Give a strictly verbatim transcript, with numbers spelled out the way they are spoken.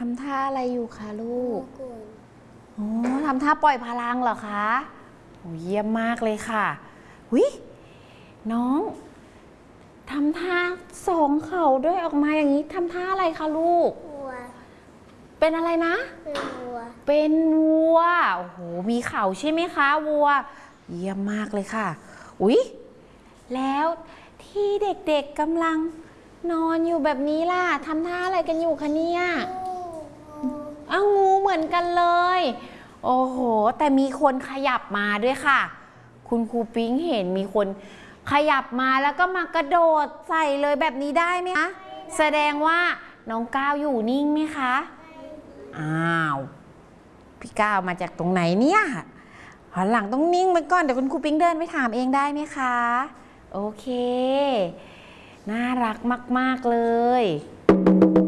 ำท่าอะไรอยู่คะลูกกวนโอ้ทำท่าปล่อยพลังเหรอคะโอ้เยี่ยมมากเลยค่ะวิน้องทำท่าสองเข่าด้วยออกมาอย่างนี้ทำท่าอะไรคะลูกวัวเป็นอะไรนะเป็นวัวเป็นวัวโอ้โหมีเข่าใช่ไหมคะวัวเยี่ยมมากเลยค่ะอุ๊ยแล้วที่เด็กๆกำลังนอนอยู่แบบนี้ล่ะทำท่าอะไรกันอยู่คะเนี่ยอ้าวงูเหมือนกันเลยโอ้โหแต่มีคนขยับมาด้วยค่ะคุณครูปิ๊งเห็นมีคนขยับมาแล้วก็มากระโดดใส่เลยแบบนี้ได้ไหมคะแสดงว่าน้องก้าวอยู่นิ่งไหมคะอ้าวพี่ก้าวมาจากตรงไหนเนี่ยหันหลังต้องนิ่งไปก่อนเดี๋ยวคุณครูปิ๊งเดินไปถามเองได้ไหมคะโอเคน่ารักมากๆเลย